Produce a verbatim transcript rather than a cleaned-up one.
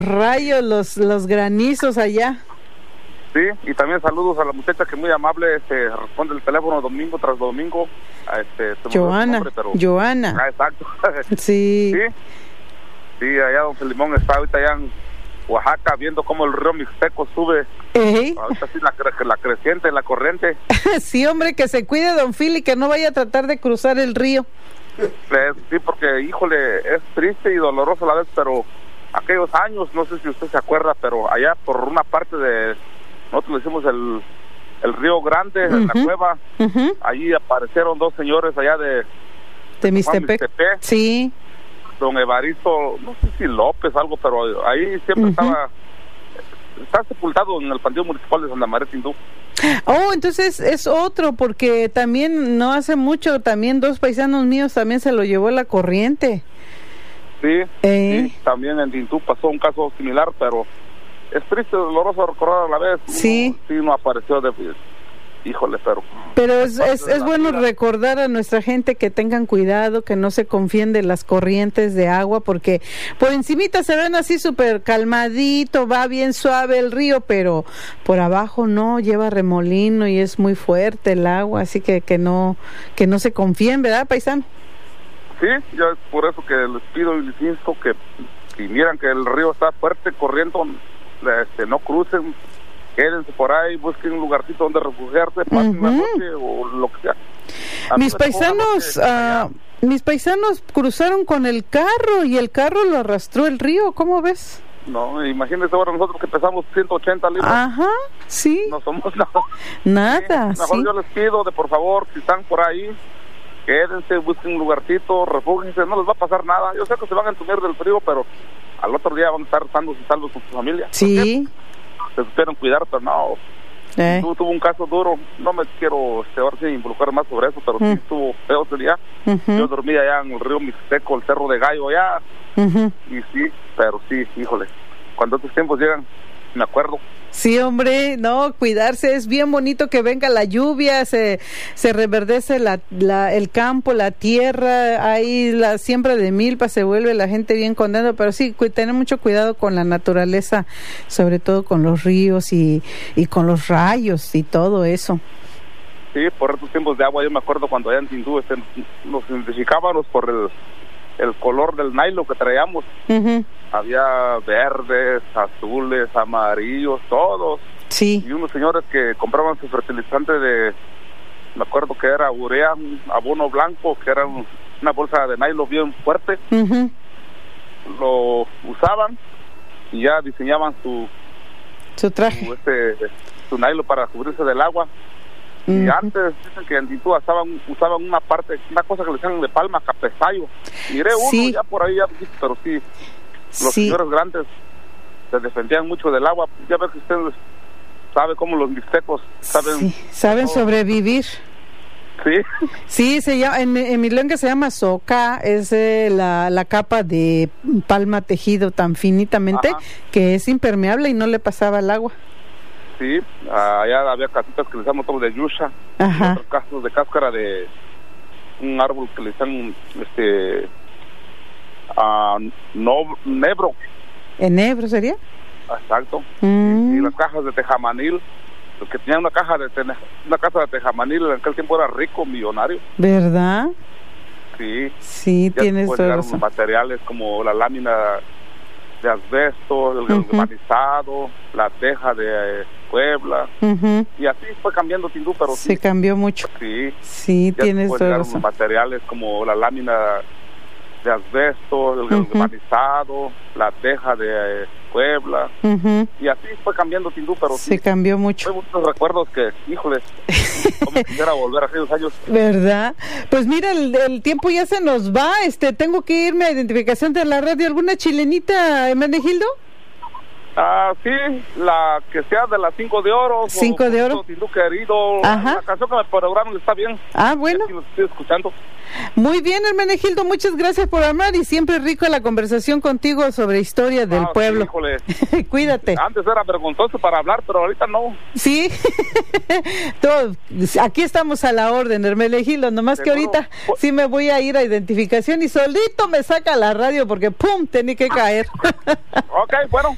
Rayos, los, los granizos allá. Sí, y también saludos a la muchacha que muy amable este, responde el teléfono domingo tras domingo. A este, Joana, nombre, pero... Joana. Ah, exacto. Sí. Sí, sí, allá don Filimón está ahorita allá en Oaxaca viendo cómo el río Mixteco sube. ¿Eh? Ahorita sí la, la creciente, la corriente. Sí, hombre, que se cuide don Fili, que no vaya a tratar de cruzar el río. Eh, sí, porque, híjole, es triste y doloroso a la vez, pero aquellos años, no sé si usted se acuerda, pero allá por una parte de... Nosotros le hicimos el, el Río Grande, uh-huh. en la cueva. Uh-huh. Allí aparecieron dos señores allá de... De Mixtepec. Sí. Don Evaristo, no sé si López, algo, pero ahí siempre uh-huh. estaba... Está sepultado en el Panteón Municipal de Santa María Tindú. Oh, entonces es otro, porque también no hace mucho, también dos paisanos míos también se lo llevó la corriente. Sí, eh. sí, también en Tindú pasó un caso similar, pero... Es triste, doloroso recordar a la vez. Sí. No, sí, no apareció de... Híjole, pero... Pero es, es, es bueno vida. recordar a nuestra gente que tengan cuidado, que no se confíen de las corrientes de agua, porque por encimita se ven así súper calmadito, va bien suave el río, pero por abajo no, lleva remolino y es muy fuerte el agua, así que que no que no se confíen, ¿verdad, paisano? Sí, yo es por eso que les pido y les insto que si miran que el río está fuerte corriendo, Este, no crucen, quédense por ahí, busquen un lugarcito donde refugiarse, pasen uh-huh. la noche o lo que sea. A mis paisanos, uh, mis paisanos cruzaron con el carro y el carro lo arrastró el río, ¿cómo ves? No, imagínense ahora nosotros que pesamos ciento ochenta libras. Ajá, sí. No somos nada. Nada, sí. Mejor sí. yo les pido de por favor, si están por ahí, quédense, busquen un lugarcito, refúgiense, no les va a pasar nada. Yo sé que se van a entumir del frío, pero al otro día van a estar sanos y salvos con su familia. Sí. Se supieron cuidar, pero no. Eh. Tuvo, tuvo un caso duro. No me quiero este, ahora sí involucrar más sobre eso, pero mm. sí estuvo feo ese día. Uh-huh. Yo dormí allá en el río Mixteco, el Cerro de Gallo, allá. Uh-huh. Y sí, pero sí, híjole. Cuando estos tiempos llegan, me acuerdo. Sí, hombre, no, cuidarse, es bien bonito que venga la lluvia, se se reverdece la, la el campo, la tierra, ahí la siembra de milpa, se vuelve la gente bien contenta, pero sí, cu- tener mucho cuidado con la naturaleza, sobre todo con los ríos y, y con los rayos y todo eso. Sí, por estos tiempos de agua, yo me acuerdo cuando allá en Tindú este, nos identificábamos por el, el color del nylon que traíamos. Uh-huh. Había verdes, azules, amarillos, todos. Sí. Y unos señores que compraban su fertilizante de, me acuerdo que era urea, un abono blanco, que era un, una bolsa de nylon bien fuerte. Uh-huh. Lo usaban y ya diseñaban su su traje, su, este, su nylon para cubrirse del agua. Uh-huh. Y antes dicen que en Tindú usaban, usaban una parte, una cosa que le llaman de palma, capezayo. Miré uno sí. ya por ahí, ya, pero sí. Los sí. señores grandes se defendían mucho del agua. Ya ves que ustedes saben cómo los mixtecos saben sí, saben todo. Sobrevivir. Sí. Sí, se llama, en, en mi lengua se llama soca, es eh, la, la capa de palma tejido tan finitamente Ajá. que es impermeable y no le pasaba el agua. Sí, allá había casitas que le llaman todo de yusha, Ajá. otros casos de cáscara de un árbol que le llaman este Uh, no, nebro. ¿En nebro sería? Exacto. Mm. Y, y las cajas de tejamanil. Los que tenían una caja de ten, una casa de tejamanil en aquel tiempo era rico, millonario. ¿Verdad? Sí. Sí, ya tienes todo eso. Materiales como la lámina de asbesto, el uh-huh. galvanizado, la teja de eh, Puebla. Uh-huh. Y así fue cambiando Tindú, pero se sí. cambió mucho. Sí. Sí, ya tienes todo eso. Materiales como la lámina de asbesto, el uh-huh. galvanizado, la teja de eh, Puebla, uh-huh. y así fue cambiando Tindú, pero se sí, cambió mucho. Hay muchos recuerdos que, híjoles, no me quisiera volver a aquellos años. ¿Verdad? Pues mira, el, el tiempo ya se nos va, este, tengo que irme a identificación de la radio. ¿Alguna chilenita, Hermenegildo? Ah, sí, la que sea de las cinco de oro. Cinco de oro. Tindú querido. Ajá. La canción que me programaron está bien. Ah, bueno. Aquí los estoy escuchando. Muy bien, Hermenegildo, muchas gracias por hablar y siempre rico la conversación contigo sobre historia del ah, pueblo. Sí, híjole. Cuídate. Antes era vergonzoso para hablar, pero ahorita no. Sí. Todo, aquí estamos a la orden, Hermenegildo, nomás ¿Seguro? Que ahorita sí me voy a ir a identificación y solito me saca la radio porque pum, tenía que caer. Ok, bueno.